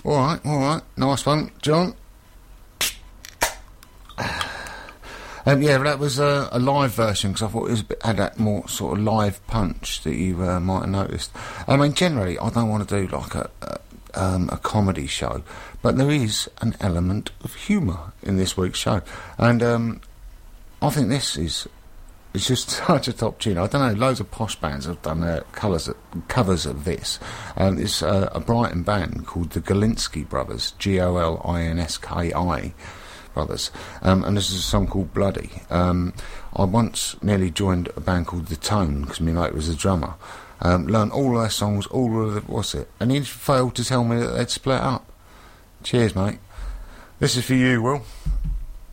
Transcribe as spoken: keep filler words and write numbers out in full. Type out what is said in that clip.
All right, all right. Nice one, John. Um, yeah, that was uh, a live version, because I thought it was a bit, had that more sort of live punch that you uh, might have noticed. I mean, generally, I don't want to do like a, a, um, a comedy show, but there is an element of humour in this week's show. And um, I think this is it's just such a top tune. I don't know, loads of posh bands have done uh, colours, covers of this. Um, it's uh, a Brighton band called the Golinsky Brothers, G O L I N S K I. Brothers, um, and this is a song called Bloody. Um, I once nearly joined a band called The Tone, because my mate was a drummer. Um, learned all their songs, all of the, what's it, and he failed to tell me that they'd split up. Cheers, mate. This is for you, Will.